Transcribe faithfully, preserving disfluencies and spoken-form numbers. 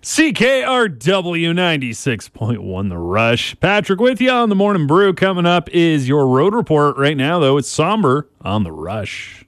C K R W ninety-six point one The Rush. Patrick with you on the Morning Brew. Coming up is your road report. Right now, though, it's somber on The Rush.